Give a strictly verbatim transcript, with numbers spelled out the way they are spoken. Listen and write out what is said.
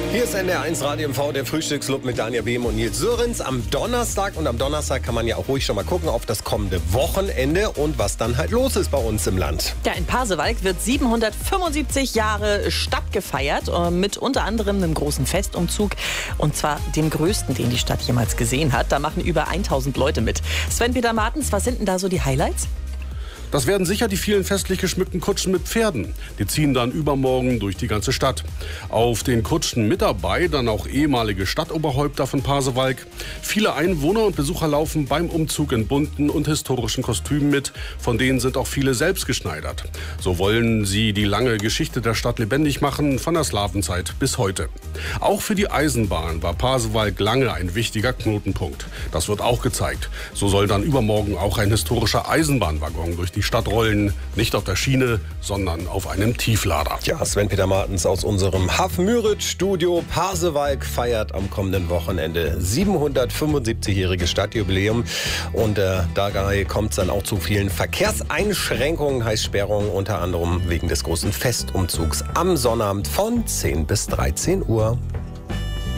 Hier ist N D R eins Radio M V, der Frühstücksclub mit Daniel Behm und Nils Sörenz am Donnerstag. Und am Donnerstag kann man ja auch ruhig schon mal gucken auf das kommende Wochenende und was dann halt los ist bei uns im Land. Ja, in Pasewalk wird siebenhundertfünfundsiebzig Jahre Stadt gefeiert, mit unter anderem einem großen Festumzug. Und zwar dem größten, den die Stadt jemals gesehen hat. Da machen über tausend Leute mit. Sven-Peter Martens, was sind denn da so die Highlights? Das werden sicher die vielen festlich geschmückten Kutschen mit Pferden. Die ziehen dann übermorgen durch die ganze Stadt. Auf den Kutschen mit dabei dann auch ehemalige Stadtoberhäupter von Pasewalk. Viele Einwohner und Besucher laufen beim Umzug in bunten und historischen Kostümen mit. Von denen sind auch viele selbst geschneidert. So wollen sie die lange Geschichte der Stadt lebendig machen, von der Slawenzeit bis heute. Auch für die Eisenbahn war Pasewalk lange ein wichtiger Knotenpunkt. Das wird auch gezeigt. So soll dann übermorgen auch ein historischer Eisenbahnwaggon durch die Die Stadt rollen, nicht auf der Schiene, sondern auf einem Tieflader. Ja, Sven-Peter Martens aus unserem Hafenmüritz-Studio. Pasewalk feiert am kommenden Wochenende siebenhundertfünfundsiebzigjähriges Stadtjubiläum. Und äh, dabei kommt es dann auch zu vielen Verkehrseinschränkungen, heißt Sperrungen, unter anderem wegen des großen Festumzugs am Sonnabend von zehn bis dreizehn Uhr.